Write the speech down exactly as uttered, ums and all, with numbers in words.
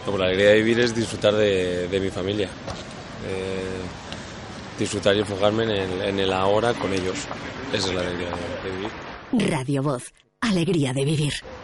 Pues la alegría de vivir es disfrutar de, de mi familia, eh, disfrutar y enfocarme en el, en el ahora con ellos. Esa es la alegría de, de vivir. Radio Voz, alegría de vivir.